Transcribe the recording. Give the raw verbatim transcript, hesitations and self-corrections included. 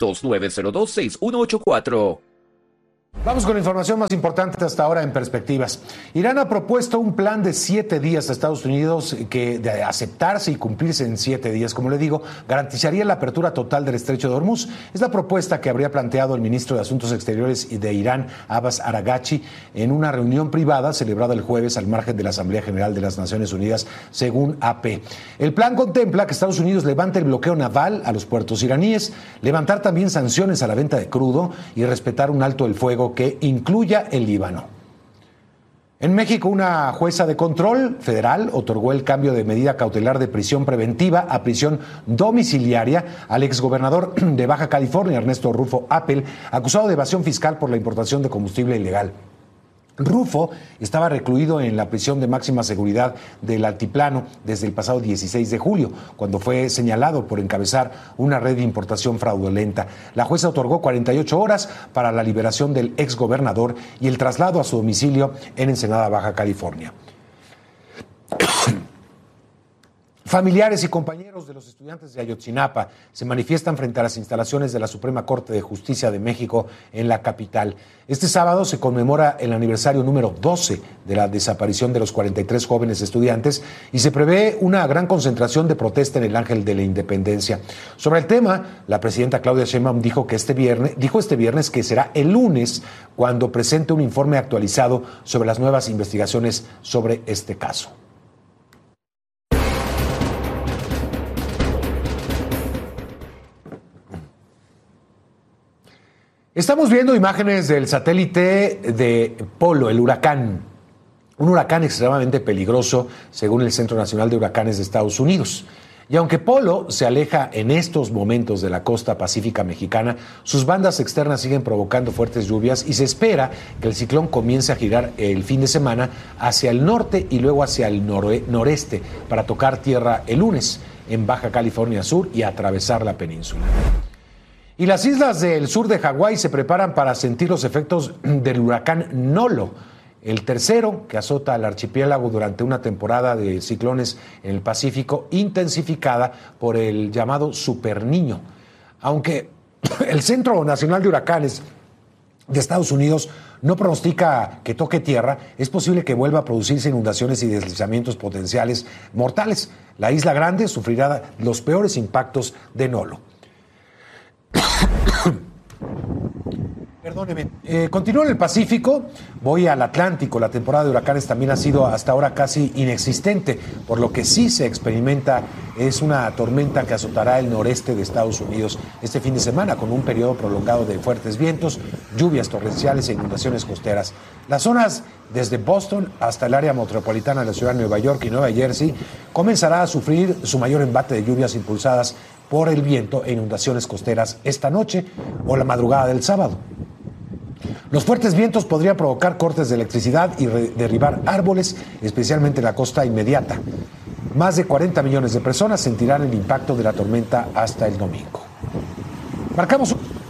dos nueve cero dos, seis uno ocho cuatro. Vamos con la información más importante hasta ahora en perspectivas. Irán ha propuesto un plan de siete días a Estados Unidos que, de aceptarse y cumplirse en siete días, como le digo, garantizaría la apertura total del estrecho de Hormuz. Es la propuesta que habría planteado el ministro de Asuntos Exteriores de Irán, Abbas Araghchi, en una reunión privada celebrada el jueves al margen de la Asamblea General de las Naciones Unidas, según A P. El plan contempla que Estados Unidos levante el bloqueo naval a los puertos iraníes, levantar también sanciones a la venta de crudo y respetar un alto el fuego que incluya el Líbano. En México, una jueza de control federal otorgó el cambio de medida cautelar de prisión preventiva a prisión domiciliaria al exgobernador de Baja California, Ernesto Rufo Appel, acusado de evasión fiscal por la importación de combustible ilegal. Rufo estaba recluido en la prisión de máxima seguridad del Altiplano desde el pasado dieciséis de julio, cuando fue señalado por encabezar una red de importación fraudulenta. La jueza otorgó cuarenta y ocho horas para la liberación del exgobernador y el traslado a su domicilio en Ensenada, Baja California. Familiares y compañeros de los estudiantes de Ayotzinapa se manifiestan frente a las instalaciones de la Suprema Corte de Justicia de México en la capital. Este sábado se conmemora el aniversario número doce de la desaparición de los cuarenta y tres jóvenes estudiantes y se prevé una gran concentración de protesta en el Ángel de la Independencia. Sobre el tema, la presidenta Claudia Sheinbaum dijo que este viernes, dijo este viernes que será el lunes cuando presente un informe actualizado sobre las nuevas investigaciones sobre este caso. Estamos viendo imágenes del satélite de Polo, el huracán, un huracán extremadamente peligroso según el Centro Nacional de Huracanes de Estados Unidos. Y aunque Polo se aleja en estos momentos de la costa pacífica mexicana, sus bandas externas siguen provocando fuertes lluvias y se espera que el ciclón comience a girar el fin de semana hacia el norte y luego hacia el nore- noreste para tocar tierra el lunes en Baja California Sur y atravesar la península. Y las islas del sur de Hawái se preparan para sentir los efectos del huracán Nolo, el tercero que azota al archipiélago durante una temporada de ciclones en el Pacífico, intensificada por el llamado Super Niño. Aunque el Centro Nacional de Huracanes de Estados Unidos no pronostica que toque tierra, es posible que vuelva a producirse inundaciones y deslizamientos potenciales mortales. La Isla Grande sufrirá los peores impactos de Nolo. Perdóneme, eh, continúo en el Pacífico, voy al Atlántico. La temporada de huracanes también ha sido hasta ahora casi inexistente, por lo que sí se experimenta es una tormenta que azotará el noreste de Estados Unidos este fin de semana, con un periodo prolongado de fuertes vientos, lluvias torrenciales e inundaciones costeras. Las zonas desde Boston hasta el área metropolitana de la ciudad de Nueva York y Nueva Jersey comenzará a sufrir su mayor embate de lluvias impulsadas por el viento e inundaciones costeras esta noche o la madrugada del sábado. Los fuertes vientos podrían provocar cortes de electricidad y re- derribar árboles, especialmente en la costa inmediata. Más de cuarenta millones de personas sentirán el impacto de la tormenta hasta el domingo. Marcamos un...